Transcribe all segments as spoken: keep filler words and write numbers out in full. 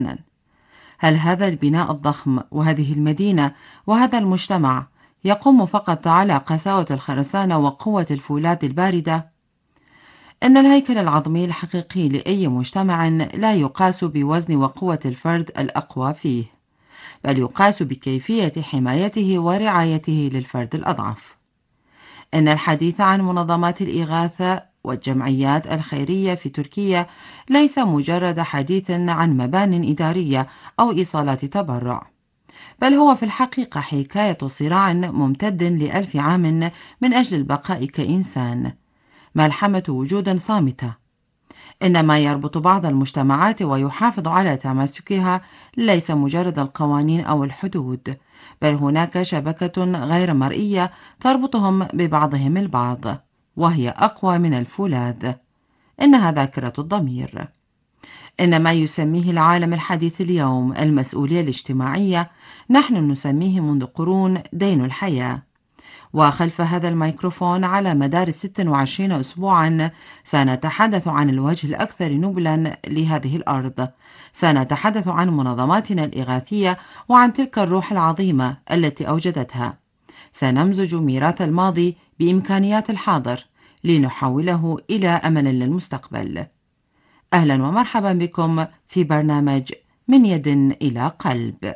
هل هذا البناء الضخم وهذه المدينة وهذا المجتمع يقوم فقط على قساوة الخرسانة وقوة الفولاذ الباردة؟ إن الهيكل العظمي الحقيقي لأي مجتمع لا يقاس بوزن وقوة الفرد الأقوى فيه، بل يقاس بكيفية حمايته ورعايته للفرد الأضعف. إن الحديث عن منظمات الإغاثة والجمعيات الخيرية في تركيا ليس مجرد حديث عن مبان إدارية أو إيصالات تبرع، بل هو في الحقيقة حكاية صراع ممتد لألف عام من أجل البقاء كإنسان، ملحمة وجود صامتة. إن ما يربط بعض المجتمعات ويحافظ على تماسكها ليس مجرد القوانين أو الحدود، بل هناك شبكة غير مرئية تربطهم ببعضهم البعض، وهي أقوى من الفولاذ. إنها ذاكرة الضمير. إن ما يسميه العالم الحديث اليوم المسؤولية الاجتماعية نحن نسميه منذ قرون دين الحياة. وخلف هذا الميكروفون على مدار ستة وعشرين أسبوعا سنتحدث عن الوجه الأكثر نبلا لهذه الأرض. سنتحدث عن منظماتنا الإغاثية وعن تلك الروح العظيمة التي أوجدتها. سنمزج ميراث الماضي بإمكانيات الحاضر لنحوله إلى أمل للمستقبل. أهلا ومرحبا بكم في برنامج من يد إلى قلب.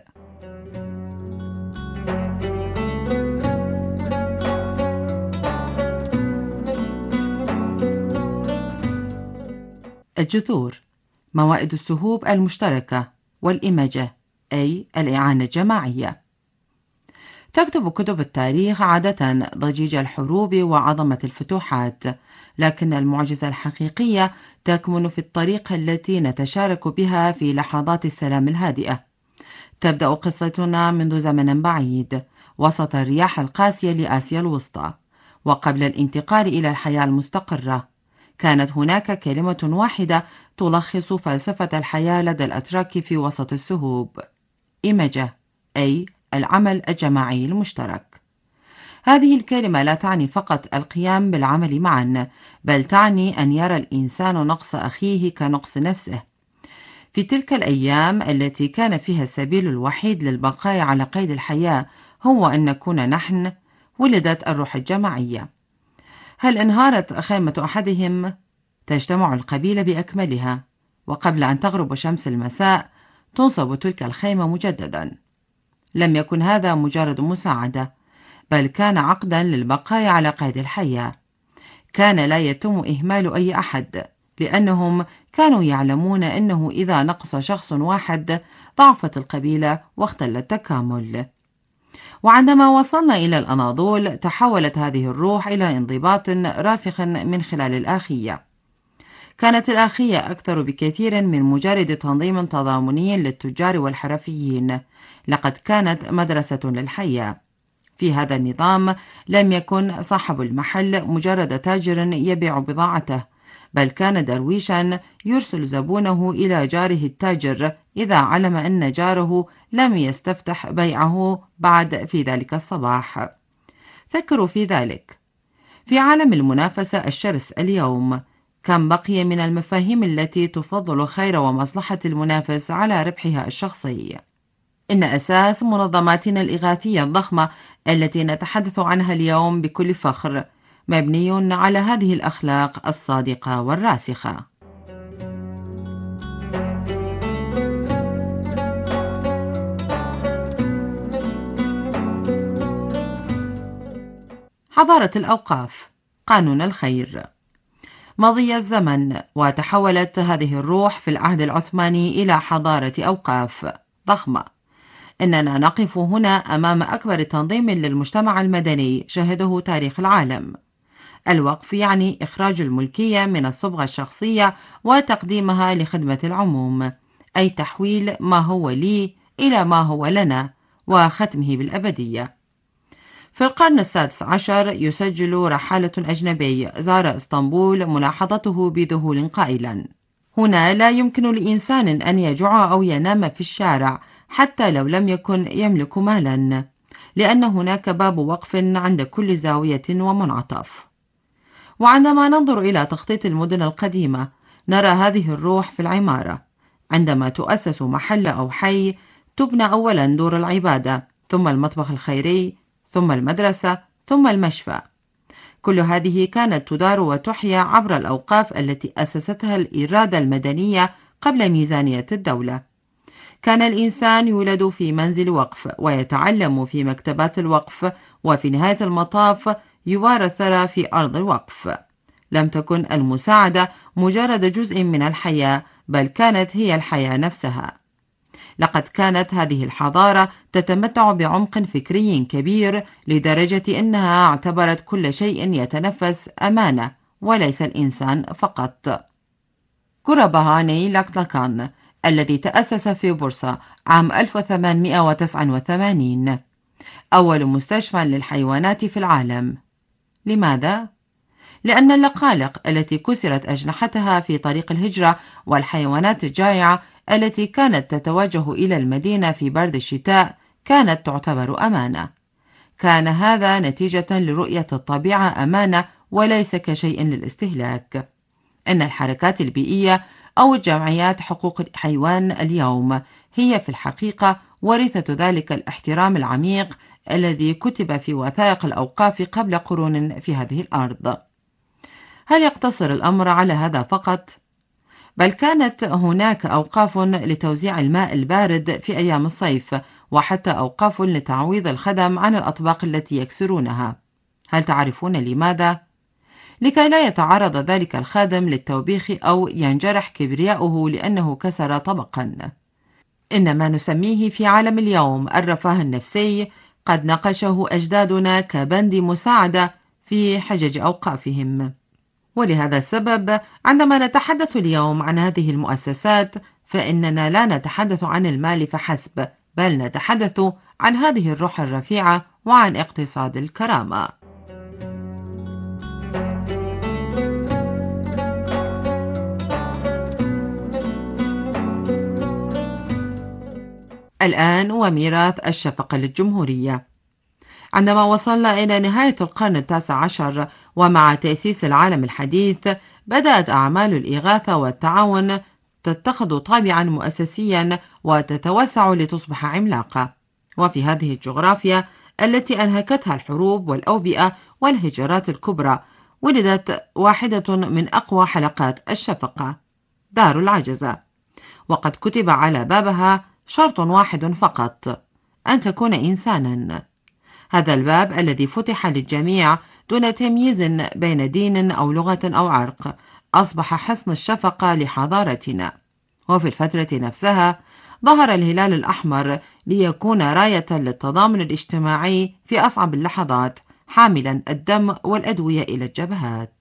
الجذور، موائد السهوب المشتركة والإمجة، أي الإعانة الجماعية. تكتب كتب التاريخ عادة ضجيج الحروب وعظمة الفتوحات، لكن المعجزة الحقيقية تكمن في الطريقة التي نتشارك بها في لحظات السلام الهادئة. تبدأ قصتنا منذ زمن بعيد، وسط الرياح القاسية لآسيا الوسطى، وقبل الانتقال إلى الحياة المستقرة. كانت هناك كلمة واحدة تلخص فلسفة الحياة لدى الأتراك في وسط السهوب: إمجة، أي العمل الجماعي المشترك. هذه الكلمة لا تعني فقط القيام بالعمل معا، بل تعني أن يرى الإنسان نقص أخيه كنقص نفسه. في تلك الأيام التي كان فيها السبيل الوحيد للبقاء على قيد الحياة هو أن نكون نحن، ولدت الروح الجماعية. هل انهارت خيمة أحدهم؟ تجتمع القبيلة بأكملها، وقبل أن تغرب شمس المساء تنصب تلك الخيمة مجددا. لم يكن هذا مجرد مساعدة، بل كان عقدا للبقاء على قيد الحياة. كان لا يتم إهمال أي أحد، لأنهم كانوا يعلمون أنه إذا نقص شخص واحد ضعفت القبيلة واختل التكامل. وعندما وصلنا إلى الأناضول تحولت هذه الروح إلى انضباط راسخ من خلال الآخية. كانت الآخية أكثر بكثير من مجرد تنظيم تضامني للتجار والحرفيين، لقد كانت مدرسة للحياة. في هذا النظام لم يكن صاحب المحل مجرد تاجر يبيع بضاعته، بل كان درويشا يرسل زبونه إلى جاره التاجر إذا علم أن جاره لم يستفتح بيعه بعد في ذلك الصباح. فكروا في ذلك. في عالم المنافسة الشرس اليوم، كم بقي من المفاهيم التي تفضل خير ومصلحة المنافس على ربحها الشخصي؟ إن أساس منظماتنا الإغاثية الضخمة التي نتحدث عنها اليوم بكل فخر مبني على هذه الأخلاق الصادقة والراسخة. حضارة الأوقاف، قانون الخير. مضي الزمن وتحولت هذه الروح في العهد العثماني إلى حضارة أوقاف ضخمة. إننا نقف هنا أمام أكبر تنظيم للمجتمع المدني شهده تاريخ العالم. الوقف يعني إخراج الملكية من الصبغة الشخصية وتقديمها لخدمة العموم، أي تحويل ما هو لي إلى ما هو لنا وختمه بالأبدية. في القرن السادس عشر يسجل رحالة أجنبي زار اسطنبول ملاحظته بذهول قائلا: هنا لا يمكن لإنسان أن يجوع أو ينام في الشارع حتى لو لم يكن يملك مالا، لأن هناك باب وقف عند كل زاوية ومنعطف. وعندما ننظر إلى تخطيط المدن القديمة نرى هذه الروح في العمارة. عندما تؤسس محل أو حي تبنى أولا دور العبادة، ثم المطبخ الخيري، ثم المدرسة، ثم المشفى. كل هذه كانت تدار وتحيا عبر الأوقاف التي أسستها الإرادة المدنية قبل ميزانية الدولة. كان الإنسان يولد في منزل وقف ويتعلم في مكتبات الوقف، وفي نهاية المطاف يبار الثرى في أرض الوقف. لم تكن المساعدة مجرد جزء من الحياة، بل كانت هي الحياة نفسها. لقد كانت هذه الحضارة تتمتع بعمق فكري كبير لدرجة أنها اعتبرت كل شيء يتنفس أمانة وليس الإنسان فقط. كورابهاني لاكلاكان الذي تأسس في بورصة عام ألف وثمانمئة وتسعة وثمانين، أول مستشفى للحيوانات في العالم. لماذا؟ لأن اللقالق التي كسرت أجنحتها في طريق الهجرة والحيوانات الجائعة التي كانت تتوجه إلى المدينة في برد الشتاء كانت تعتبر أمانة. كان هذا نتيجة لرؤية الطبيعة أمانة وليس كشيء للاستهلاك. إن الحركات البيئية أو الجمعيات حقوق الحيوان اليوم هي في الحقيقة ورثة ذلك الاحترام العميق الذي كتب في وثائق الأوقاف قبل قرون في هذه الأرض. هل يقتصر الأمر على هذا فقط؟ بل كانت هناك أوقاف لتوزيع الماء البارد في أيام الصيف، وحتى أوقاف لتعويض الخدم عن الأطباق التي يكسرونها. هل تعرفون لماذا؟ لكي لا يتعرض ذلك الخادم للتوبيخ أو ينجرح كبرياؤه لأنه كسر طبقا. إن ما نسميه في عالم اليوم الرفاه النفسي قد ناقشه أجدادنا كبند مساعدة في حجج أوقافهم. ولهذا السبب عندما نتحدث اليوم عن هذه المؤسسات فإننا لا نتحدث عن المال فحسب، بل نتحدث عن هذه الروح الرفيعة وعن اقتصاد الكرامة. الآن وميراث الشفقة للجمهورية. عندما وصلنا إلى نهاية القرن التاسع عشر ومع تأسيس العالم الحديث، بدأت أعمال الإغاثة والتعاون تتخذ طابعا مؤسسيا وتتوسع لتصبح عملاقة. وفي هذه الجغرافيا التي أنهكتها الحروب والأوبئة والهجرات الكبرى، ولدت واحدة من أقوى حلقات الشفقة، دار العجزة. وقد كتب على بابها شرط واحد فقط: أن تكون إنسانا. هذا الباب الذي فتح للجميع دون تمييز بين دين أو لغة أو عرق أصبح حصن الشفقة لحضارتنا. وفي الفترة نفسها ظهر الهلال الأحمر ليكون راية للتضامن الاجتماعي في أصعب اللحظات، حاملا الدم والأدوية إلى الجبهات.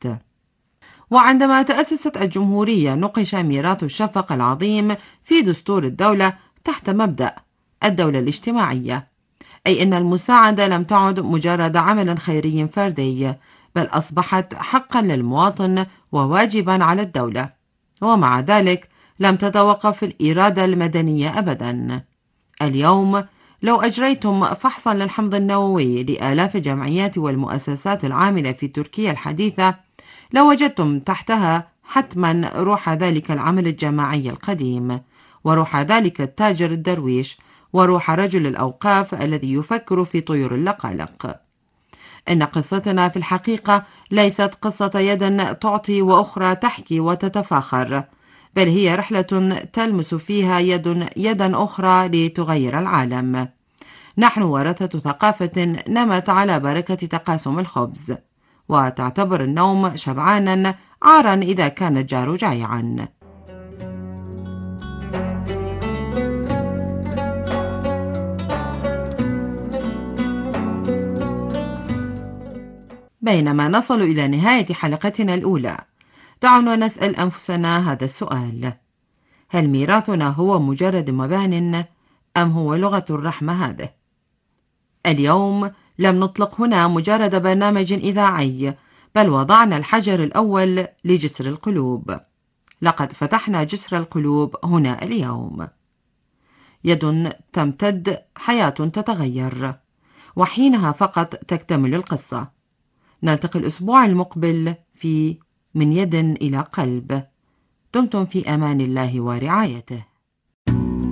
وعندما تأسست الجمهورية نقش ميراث الشفقة العظيم في دستور الدولة تحت مبدأ الدولة الاجتماعية، أي أن المساعدة لم تعد مجرد عمل خيري فردي، بل أصبحت حقا للمواطن وواجبا على الدولة. ومع ذلك لم تتوقف الإرادة المدنية أبدا. اليوم لو أجريتم فحصا للحمض النووي لآلاف الجمعيات والمؤسسات العاملة في تركيا الحديثة، لوجدتم تحتها حتما روح ذلك العمل الجماعي القديم، وروح ذلك التاجر الدرويش، وروح رجل الأوقاف الذي يفكر في طيور اللقالق. إن قصتنا في الحقيقة ليست قصة يد تعطي وأخرى تحكي وتتفاخر، بل هي رحلة تلمس فيها يد يدا أخرى لتغير العالم. نحن ورثة ثقافة نمت على بركة تقاسم الخبز، وتعتبر النوم شبعانا عارا إذا كان الجار جائعا. بينما نصل إلى نهاية حلقتنا الأولى، دعونا نسأل أنفسنا هذا السؤال: هل ميراثنا هو مجرد مبان أم هو لغة الرحمة هذه؟ اليوم لم نطلق هنا مجرد برنامج إذاعي، بل وضعنا الحجر الأول لجسر القلوب. لقد فتحنا جسر القلوب هنا اليوم. يد تمتد، حياة تتغير، وحينها فقط تكتمل القصة. نلتقي الأسبوع المقبل في من يد إلى قلب. دمتم في أمان الله ورعايته.